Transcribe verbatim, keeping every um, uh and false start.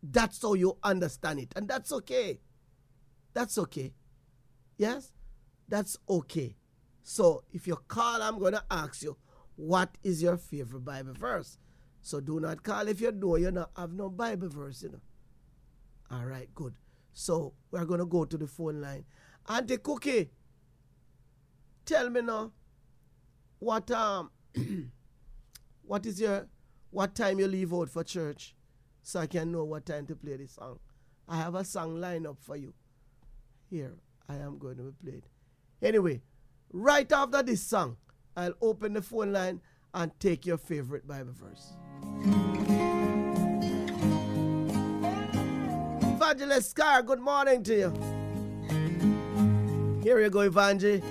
that's how you understand it. And that's okay. That's okay. Yes? That's okay. So if you call, I'm going to ask you, what is your favorite Bible verse? So do not call if you know you don't have no Bible verse, you know. All right, good. So we're going to go to the phone line. Auntie Cookie, tell me now, what um, what is your, what time you leave out for church, so I can know what time to play this song. I have a song lined up for you. Here, I am going to play it. Anyway, right after this song, I'll open the phone line and take your favorite Bible verse. Evangelist Scar, good morning to you. Here you go, Evangelist.